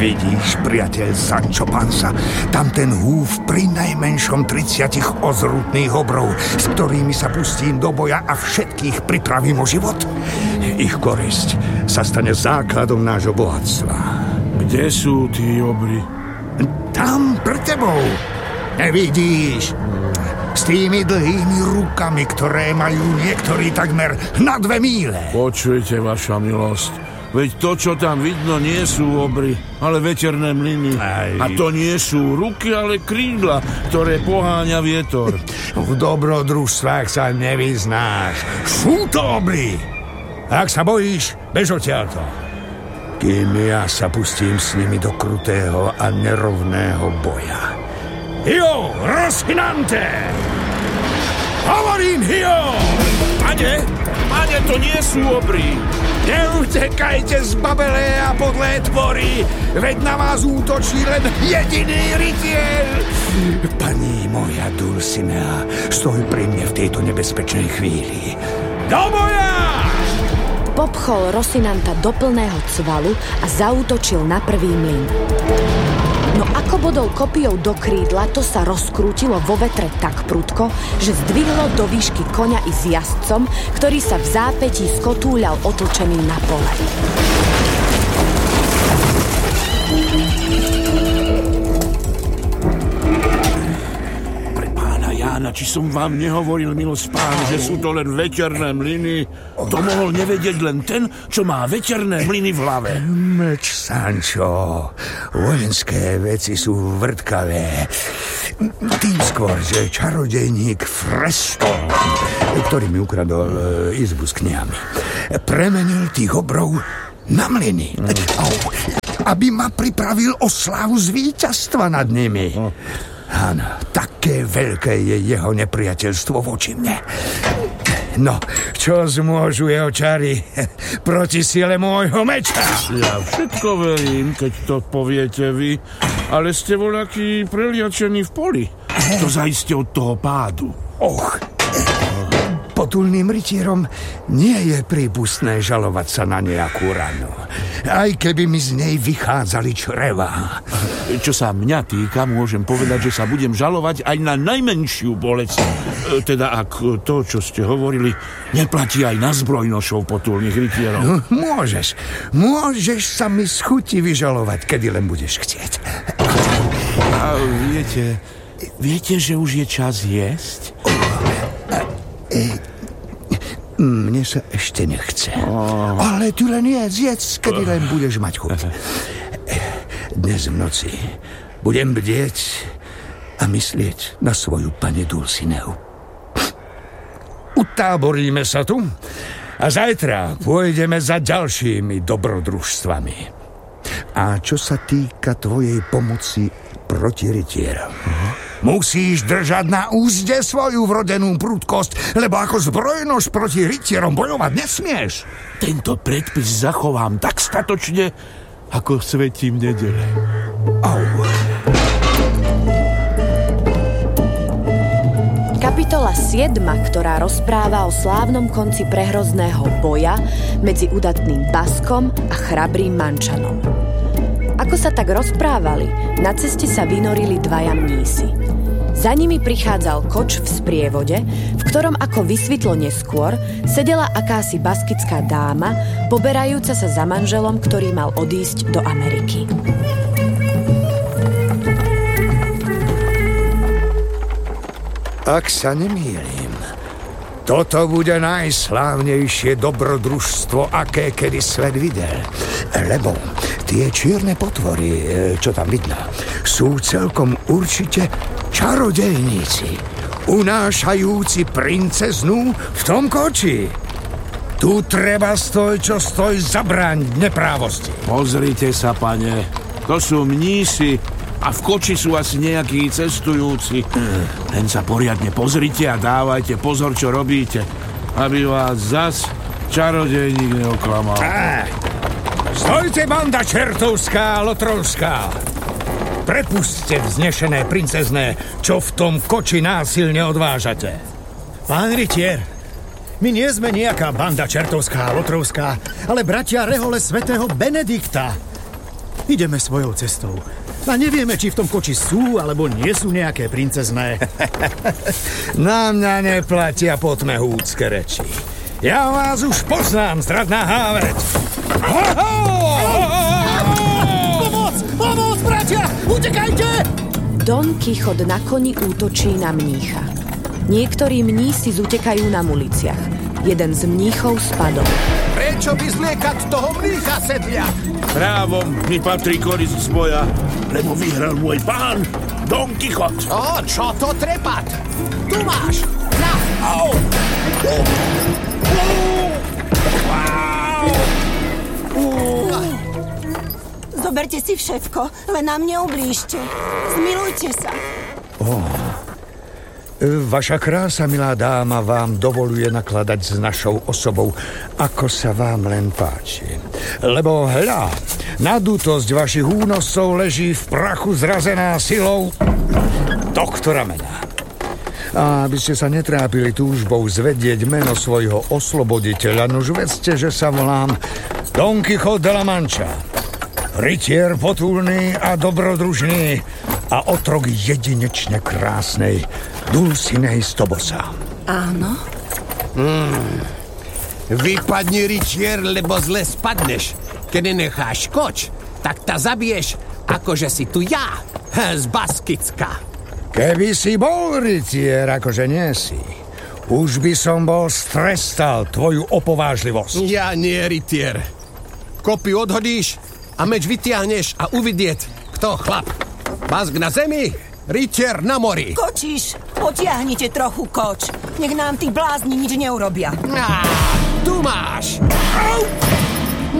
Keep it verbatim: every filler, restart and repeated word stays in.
Vidíš, priateľ Sancho Panza, tam ten húf pri najmenšom tridsiatich ozrutných obrov, s ktorými sa pustím do boja a všetkých pripravím o život. Ich korisť sa stane základom nášho bohatstva. Kde sú tí obry? Tam, pre tebou. Nevidíš? S tými dlhými rukami, ktoré majú niektorí takmer na dve míle. Počujte, vaša milosť. Veď to, čo tam vidno, nie sú obry, ale veterné mlyny. Aj. A to nie sú ruky, ale krídla, ktoré poháňa vietor. V dobrodružstvách sa nevyznáš. Sú to obry. Ak sa bojíš, bež odtiaľto. Kým ja sa pustím s nimi do krutého a nerovného boja. Hio, Rocinante! Hovorím, Hio! Pane, pane, to nie sú obry. Neutekajte z babelé a podlé tvory, veď na vás útočí len jediný rytier. Pani moja Dulcinea, stoj pri mne v tejto nebezpečnej chvíli. Do boja! Popchol Rocinanta do plného cvalu a zaútočil na prvý mlyn. No ako bodol kopijou do krídla, to sa rozkrútilo vo vetre tak prudko, že zdvihlo do výšky koňa i s jazdcom, ktorý sa v zápätí skotúľal otlčený na pole. Jána, či som vám nehovoril, milosť pán, že sú to len veterné mlyny? To mohol nevedieť len ten, čo má veterné mlyny v hlave. Meč, Sancho. Vojenské veci sú vrtkavé. Tým skôr, že čarodejník Freston, ktorý mi ukradol izbu s knihami, premenil tých obrov na mlyny. Mm. Aby ma pripravil o slávu z víťazstva nad nimi. Mm. Áno, také veľké je jeho nepriateľstvo voči mne. No, čo zmôžu jeho čary proti sile môjho meča? Ja všetko verím, keď to poviete vy, ale ste voľaký preliačený v poli. To zaiste od toho pádu. Och, potulným rytierom nie je prípustné žalovať sa na nejakú ranu, aj keby mi z nej vychádzali čreva. Čo sa mňa týka, môžem povedať, že sa budem žalovať aj na najmenšiu bolesť. Teda ak to, čo ste hovorili, neplatí aj na zbrojnošov potulných rytierov. No, môžeš, môžeš sa mi z chuti vyžalovať, kedy len budeš chcieť. A viete, viete, že už je čas jesť? Mne sa ešte nechce. Oh. Ale ty len jedz, jedz, kedy len budeš mať chuť. Dnes v noci budem bdieť a myslieť na svoju pani Dulcineu. Utáboríme sa tu a zajtra pôjdeme za ďalšími dobrodružstvami. A čo sa týka tvojej pomoci proti rytierom, uh-huh. musíš držať na úzde svoju vrodenú prudkosť, lebo ako zbrojnož proti rytierom bojovať nesmieš. Tento predpis zachovám tak statočne, ako svetím nedele. Au. Kapitola siedma, ktorá rozpráva o slávnom konci prehrozného boja medzi udatným Baskom a chrabrým Mančanom. Ako sa tak rozprávali, na ceste sa vynorili dvaja mnísi. Za nimi prichádzal koč v sprievode, v ktorom, ako vysvetlo neskôr, sedela akási baskická dáma, poberajúca sa za manželom, ktorý mal odísť do Ameriky. Ak sa nemýlim, toto bude najslávnejšie dobrodružstvo, aké kedy svet videl. Lebo tie čierne potvory, čo tam vidno, sú celkom určite čarodejníci, unášajúci princeznú v tom koči. Tu treba stoj, čo stoj, zabrániť neprávosti. Pozrite sa, pane, to sú mnísi a v koči sú asi nejakí cestujúci. Mm. Len sa poriadne pozrite a dávajte pozor, čo robíte, aby vás zas čarodejník neoklamal. Á, stojte, banda čertovská a lotrovská! Prepusťte vznešené princezné, čo v tom koči násilne odvážate. Pán rytier, my nie sme nejaká banda čertovská a lotrovská, ale bratia rehole svätého Benedikta. ideme svojou cestou. A nevieme, či v tom koči sú, alebo nie sú nejaké princezné. Na mňa neplatia potmehúcké reči. Ja vás už poznám, zradná háveť. Pomoc! Pomoc, bratia! Utekajte! Don Kichot na koni útočí na mnícha. Niektorí mnísi zutekajú na muliciach. Jeden z mníchov spadol. Prečo by zliekať toho mnícha, sedliak? Právom mi patrí koniec z boja, lebo vyhral môj pán, Don Kichot. O, čo to trepat? Tu máš! Na! Au! Zoberte si všetko, len nám neublížte. Zmilujte sa. Oh. Vaša krása, milá dáma, vám dovoluje nakladať s našou osobou, ako sa vám len páči. Lebo hľa, nadutosť vašich únoscov leží v prachu zrazená silou doktora Mena. A aby ste sa netrápili túžbou zvedieť meno svojho osloboditeľa, nož vedzte, že sa volám Don Kichot de la Mancha. Rytier potulný a dobrodružný a otrok jedinečne krásnej Dulcinei z Tobosa. Áno? Hmm. Vypadni, rytier, lebo zle spadneš. Keď necháš koč, tak ta zabiješ, akože si tu ja, z Baskicka. Keby si bol rytier, akože nie si, už by som bol strestal tvoju opovážlivosť. Ja nie, rytier. Kopy odhodíš a meč vytiahneš a uvidieť, kto chlap. Bask na zemi, rytier na mori. Kočíš, potiahnite trochu koč. Nech nám tí blázni nič neurobia. Á, tu máš. Au!